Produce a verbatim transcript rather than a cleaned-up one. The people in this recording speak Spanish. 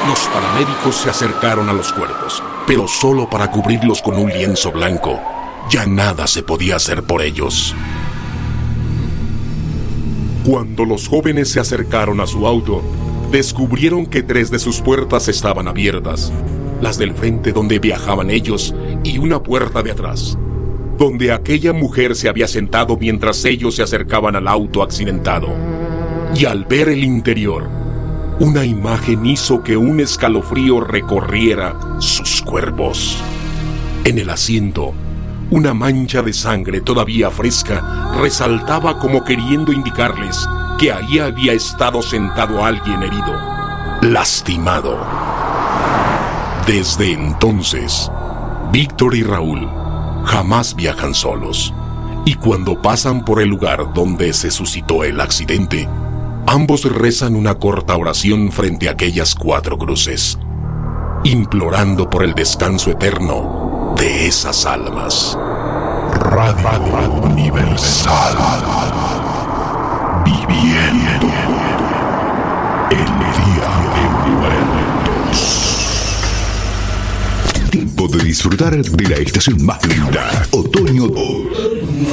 Los paramédicos se acercaron a los cuerpos, pero solo para cubrirlos con un lienzo blanco. Ya nada se podía hacer por ellos. Cuando los jóvenes se acercaron a su auto, descubrieron que tres de sus puertas estaban abiertas. Las del frente donde viajaban ellos y una puerta de atrás, donde aquella mujer se había sentado mientras ellos se acercaban al auto accidentado. Y al ver el interior, una imagen hizo que un escalofrío recorriera sus cuerpos. En el asiento, una mancha de sangre todavía fresca resaltaba como queriendo indicarles que ahí había estado sentado alguien herido, lastimado. Desde entonces, Víctor y Raúl jamás viajan solos, y cuando pasan por el lugar donde se suscitó el accidente, ambos rezan una corta oración frente a aquellas cuatro cruces, implorando por el descanso eterno de esas almas. Radio, Radio Universal, viviendo el Día de Muertos. Tiempo de disfrutar de la estación más linda, otoño.